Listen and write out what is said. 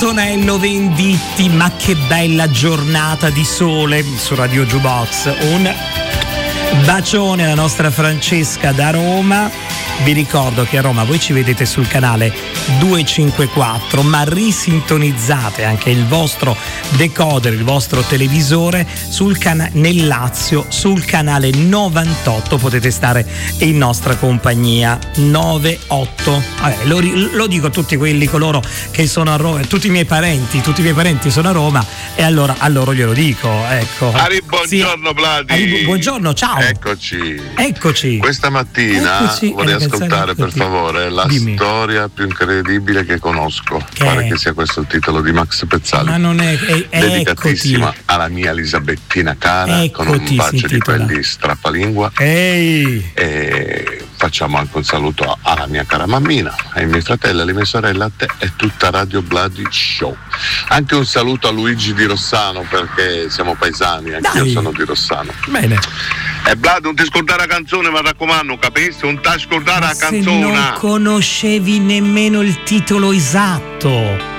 Antonello Venditti, ma che bella giornata di sole su Radio Jukebox. Un bacione alla nostra Francesca da Roma. Vi ricordo che a Roma voi ci vedete sul canale 254, ma risintonizzate anche il vostro decoder, il vostro televisore nel Lazio sul canale 98, potete stare in nostra compagnia. 98. Vabbè, lo dico a tutti quelli coloro che sono a Roma, tutti i miei parenti sono a Roma, e allora a loro glielo dico, ecco. Ari, buongiorno, sì. Vladi. Buongiorno, ciao. Eccoci. Questa mattina vorrei ascoltare per favore la storia più incredibile che conosco. Pare che sia questo il titolo di Max Pezzali. Ma non è dedicatissima alla mia Elisabettina cara, con un bacio di quelli strappalingua. E facciamo anche un saluto alla mia cara mammina, ai miei fratelli, alle mie sorelle, a te e tutta Radio Vladi Show. Anche un saluto a Luigi di Rossano, perché siamo paesani, anche io sono di Rossano. Bene. E Vlad, non ti scordare la canzone, mi raccomando, capisci? Non ti scordare la canzone. Se non conoscevi nemmeno il titolo esatto.